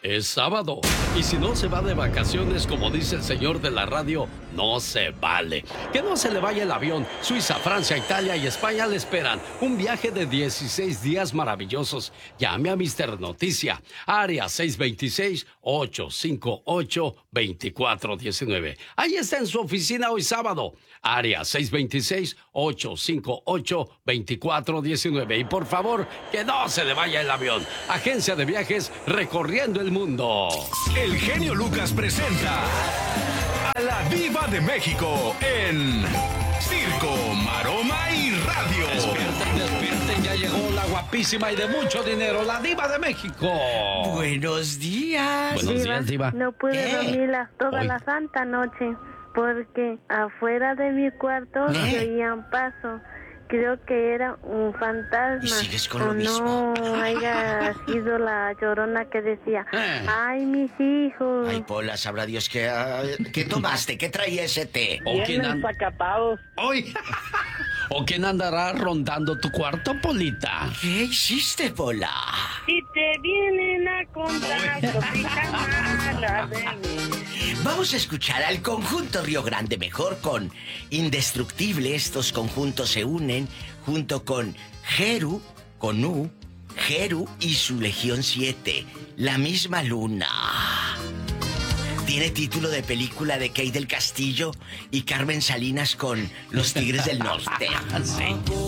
Es sábado. Y si no se va de vacaciones, como dice el señor de la radio, no se vale. Que no se le vaya el avión. Suiza, Francia, Italia y España le esperan. Un viaje de 16 días maravillosos. Llame a Mister Noticia. Área 626-858-2419. Ahí está en su oficina hoy sábado. Área 626-858-2419. Y por favor, que no se le vaya el avión. Agencia de viajes recorriendo el mundo. El genio Lucas presenta a la Diva de México en Circo, Maroma y Radio. Despierten, despierten, ya llegó la guapísima y de mucho dinero, la Diva de México. Buenos días. Buenos días, Diva. No pude dormir toda Hoy. la santa noche porque afuera de mi cuarto se oían pasos. Creo que era un fantasma. ¿Y sigues con o lo mismo? no haya sido la Llorona que decía, ay, mis hijos. Ay, Pola, sabrá Dios qué tomaste, qué traía ese té. ¿O quién, Zacatados. Hoy. ¿O quién andará rondando tu cuarto, Polita? ¿Qué hiciste, Pola? Si te vienen a contar cositas malas de mí. Vamos a escuchar al conjunto Río Grande mejor con Indestructible. Estos conjuntos se unen junto con Jeru, con U, Jeru y su Legión 7, La Misma Luna. Tiene título de película de Kay del Castillo y Carmen Salinas con Los Tigres del Norte. Sí.